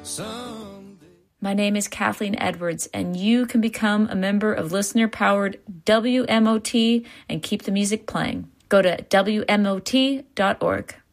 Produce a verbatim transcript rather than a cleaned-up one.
My name is Kathleen Edwards, and you can become a member of listener-powered W M O T and keep the music playing. Go to W M O T dot org.